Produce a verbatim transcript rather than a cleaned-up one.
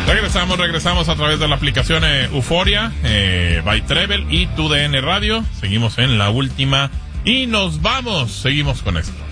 Regresamos, regresamos a través de la aplicación eh, Euforia, eh, by Treble y Tu D N Radio. Seguimos en la última y nos vamos. Seguimos con esto.